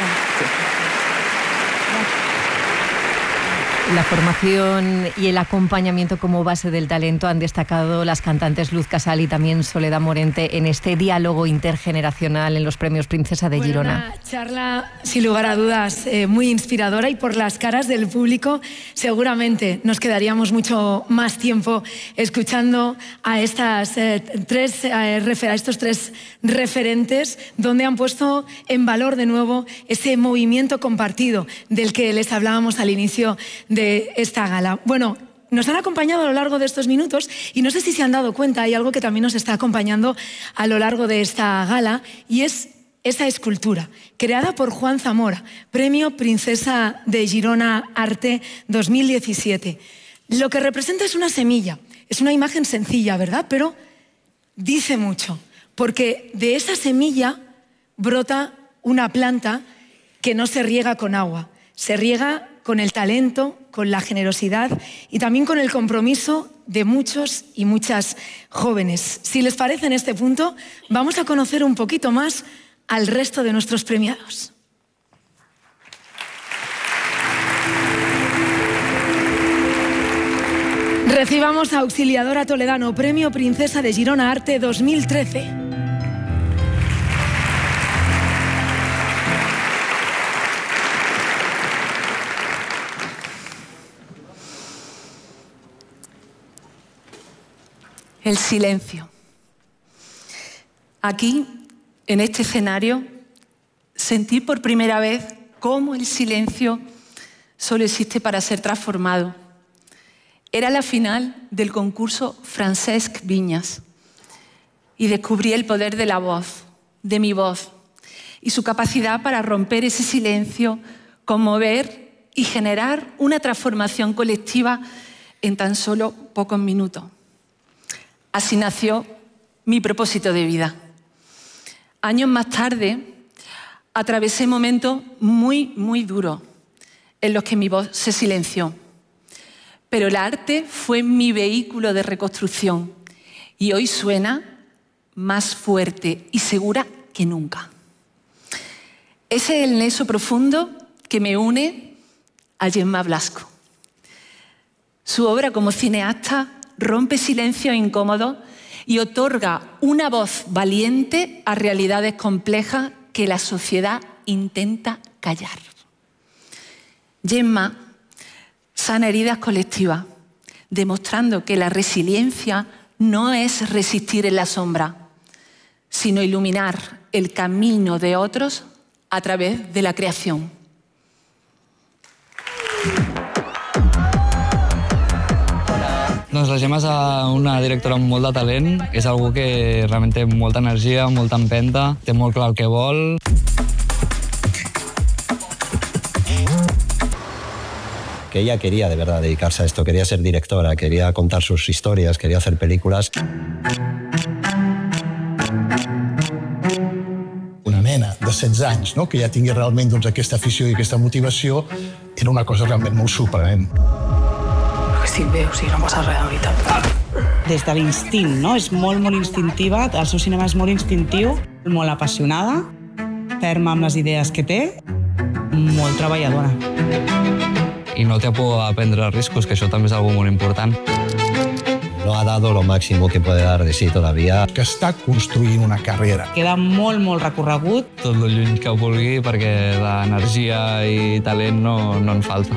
La formación y el acompañamiento como base del talento han destacado las cantantes Luz Casal y también Soledad Morente en este diálogo intergeneracional en los premios Princesa de Girona.
Una charla, sin lugar a dudas, muy inspiradora, y por las caras del público seguramente nos quedaríamos mucho más tiempo escuchando a estos tres referentes, donde han puesto en valor de nuevo ese movimiento compartido del que les hablábamos al inicio de esta gala. Bueno, nos han acompañado a lo largo de estos minutos y no sé si se han dado cuenta, hay algo que también nos está acompañando a lo largo de esta gala, y es esa escultura creada por Juan Zamora, Premio Princesa de Girona Arte 2017. Lo que representa es una semilla, es una imagen sencilla, ¿verdad? Pero dice mucho, porque de esa semilla brota una planta que no se riega con agua, se riega con el talento, con la generosidad y también con el compromiso de muchos y muchas jóvenes. Si les parece, en este punto vamos a conocer un poquito más al resto de nuestros premiados. Recibamos a Auxiliadora Toledano, Premio Princesa de Girona Arte 2013.
El silencio. Aquí, en este escenario, sentí por primera vez cómo el silencio solo existe para ser transformado. Era la final del concurso Francesc Viñas y descubrí el poder de la voz, de mi voz, y su capacidad para romper ese silencio, conmover y generar una transformación colectiva en tan solo pocos minutos. Así nació mi propósito de vida. Años más tarde, atravesé momentos muy, muy duros en los que mi voz se silenció. Pero el arte fue mi vehículo de reconstrucción y hoy suena más fuerte y segura que nunca. Ese es el nexo profundo que me une a Gemma Blasco. Su obra como cineasta rompe silencios incómodos y otorga una voz valiente a realidades complejas que la sociedad intenta callar. Gemma sana heridas colectivas, demostrando que la resiliencia no es resistir en la sombra, sino iluminar el camino de otros a través de la creación.
Doncs la Gemma és una directora amb molt de talent, és algú que realment té molta energia, molta empenta, té molt clar el que vol.
Que ella quería de verdad dedicarse a esto, quería ser directora, quería contar sus historias, quería hacer películas.
Una nena de 16 anys, no? Que ja tingui realment aquesta afició i aquesta motivació, era una cosa realment molt sorprenent.
Estic bé, o sigui, no passa res, de veritat. Des de l'instint, no? És molt, molt instintiva, el seu cinema és molt instintiu, molt apassionada, ferma amb les idees que té, molt treballadora.
I no té por a prendre riscos, que això també és algo molt important.
No ha dado lo máximo que puede dar de sí todavía.
Que està construint una carrera.
Queda molt, molt recorregut.
Tot el lluny que vulgui, perquè d'energia i talent no en falta.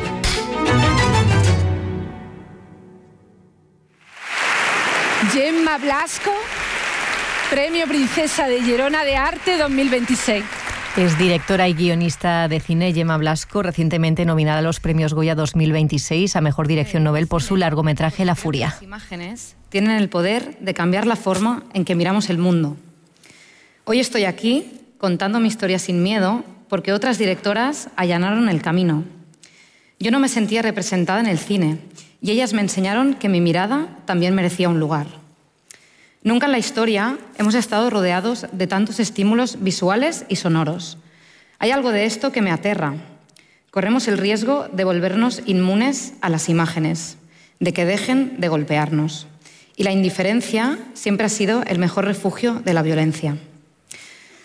Gemma Blasco, Premio Princesa de Girona de Arte 2026.
Es directora y guionista de cine. Gemma Blasco, recientemente nominada a los Premios Goya 2026 a Mejor Dirección Nobel por su largometraje La Furia.
Las imágenes tienen el poder de cambiar la forma en que miramos el mundo. Hoy estoy aquí contando mi historia sin miedo porque otras directoras allanaron el camino. Yo no me sentía representada en el cine y ellas me enseñaron que mi mirada también merecía un lugar. Nunca en la historia hemos estado rodeados de tantos estímulos visuales y sonoros. Hay algo de esto que me aterra. Corremos el riesgo de volvernos inmunes a las imágenes, de que dejen de golpearnos. Y la indiferencia siempre ha sido el mejor refugio de la violencia.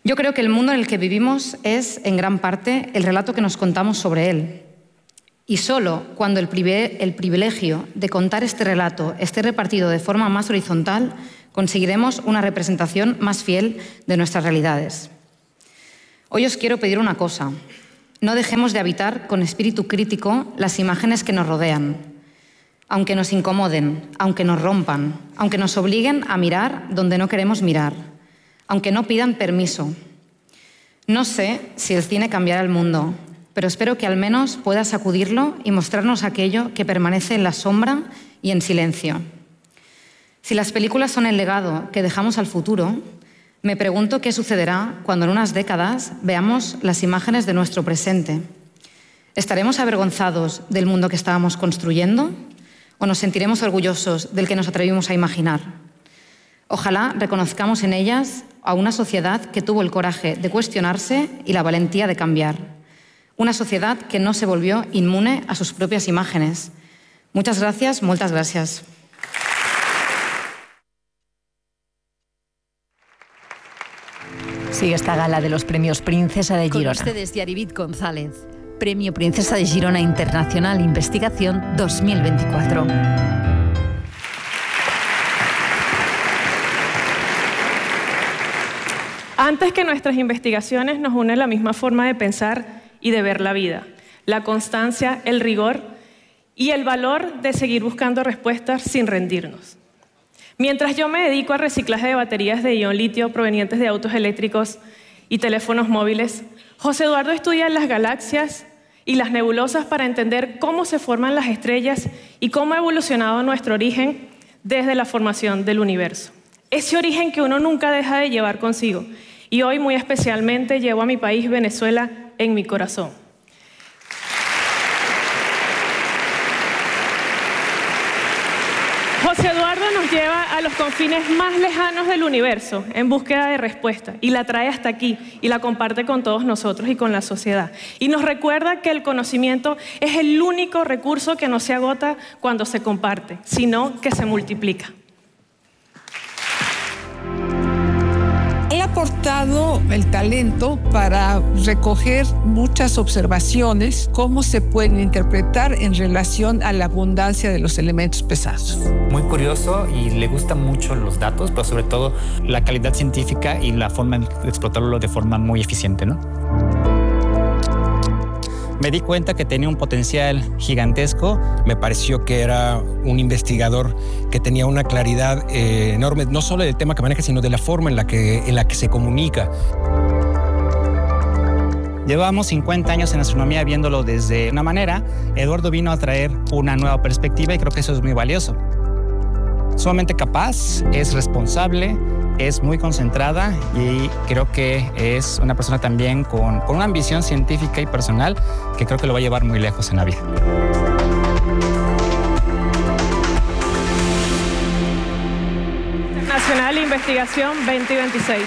Yo creo que el mundo en el que vivimos es, en gran parte, el relato que nos contamos sobre él. Y solo cuando el privilegio de contar este relato esté repartido de forma más horizontal, conseguiremos una representación más fiel de nuestras realidades. Hoy os quiero pedir una cosa. No dejemos de habitar con espíritu crítico las imágenes que nos rodean, aunque nos incomoden, aunque nos rompan, aunque nos obliguen a mirar donde no queremos mirar, aunque no pidan permiso. No sé si el cine cambiará el mundo, pero espero que al menos pueda sacudirlo y mostrarnos aquello que permanece en la sombra y en silencio. Si las películas son el legado que dejamos al futuro, me pregunto qué sucederá cuando en unas décadas veamos las imágenes de nuestro presente. ¿Estaremos avergonzados del mundo que estábamos construyendo o nos sentiremos orgullosos del que nos atrevimos a imaginar? Ojalá reconozcamos en ellas a una sociedad que tuvo el coraje de cuestionarse y la valentía de cambiar. Una sociedad que no se volvió inmune a sus propias imágenes. Muchas gracias, moltes gràcies.
Sigue esta gala de los premios Princesa de Girona.
Con ustedes, Yaribit González, Premio Princesa de Girona Internacional Investigación 2024.
Antes que nuestras investigaciones nos une la misma forma de pensar y de ver la vida, la constancia, el rigor y el valor de seguir buscando respuestas sin rendirnos. Mientras yo me dedico al reciclaje de baterías de ion litio provenientes de autos eléctricos y teléfonos móviles, José Eduardo estudia las galaxias y las nebulosas para entender cómo se forman las estrellas y cómo ha evolucionado nuestro origen desde la formación del universo. Ese origen que uno nunca deja de llevar consigo. Y hoy muy especialmente llevo a mi país, Venezuela, en mi corazón. José Eduardo nos lleva a los confines más lejanos del universo en búsqueda de respuesta y la trae hasta aquí y la comparte con todos nosotros y con la sociedad. Y nos recuerda que el conocimiento es el único recurso que no se agota cuando se comparte, sino que se multiplica.
He aportado el talento para recoger muchas observaciones, cómo se pueden interpretar en relación a la abundancia de los elementos pesados.
Muy curioso y le gustan mucho los datos, pero sobre todo la calidad científica y la forma de explotarlo de forma muy eficiente, ¿no? Me di cuenta que tenía un potencial gigantesco.
Me pareció que era un investigador que tenía una claridad enorme, no solo del tema que maneja, sino de la forma en la que se comunica.
Llevamos 50 años en astronomía viéndolo desde una manera. Eduardo vino a traer una nueva perspectiva y creo que eso es muy valioso. Sumamente capaz, es responsable, es muy concentrada y creo que es una persona también con una ambición científica y personal que creo que lo va a llevar muy lejos en la vida.
Internacional Investigación 2026.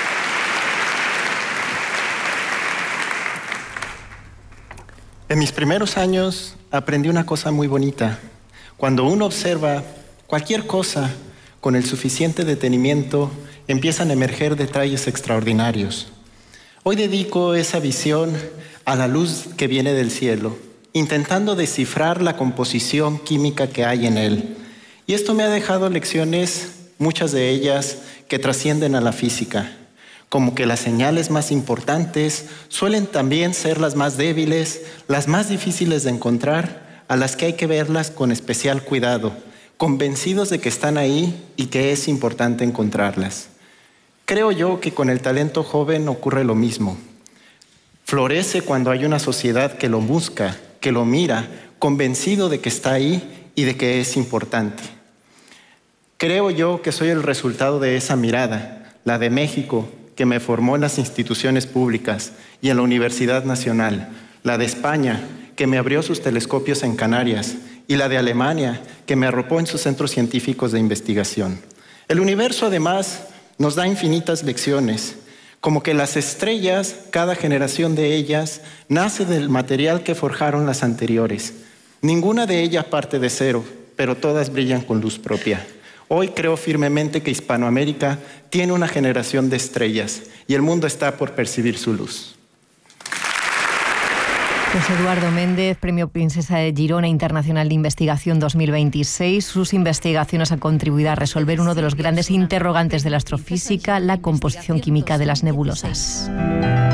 En mis primeros años aprendí una cosa muy bonita. Cuando uno observa cualquier cosa con el suficiente detenimiento, empiezan a emerger detalles extraordinarios. Hoy dedico esa visión a la luz que viene del cielo, intentando descifrar la composición química que hay en él. Y esto me ha dejado lecciones, muchas de ellas, que trascienden a la física, como que las señales más importantes suelen también ser las más débiles, las más difíciles de encontrar, a las que hay que verlas con especial cuidado, convencidos de que están ahí y que es importante encontrarlas. Creo yo que con el talento joven ocurre lo mismo. Florece cuando hay una sociedad que lo busca, que lo mira, convencido de que está ahí y de que es importante. Creo yo que soy el resultado de esa mirada, la de México, que me formó en las instituciones públicas y en la Universidad Nacional, la de España, que me abrió sus telescopios en Canarias, y la de Alemania, que me arropó en sus centros científicos de investigación. El universo, además, nos da infinitas lecciones, como que las estrellas, cada generación de ellas, nace del material que forjaron las anteriores. Ninguna de ellas parte de cero, pero todas brillan con luz propia. Hoy creo firmemente que Hispanoamérica tiene una generación de estrellas y el mundo está por percibir su luz.
José Eduardo Méndez, Premio Princesa de Girona Internacional de Investigación 2026. Sus investigaciones han contribuido a resolver uno de los grandes interrogantes de la astrofísica, la composición química de las nebulosas.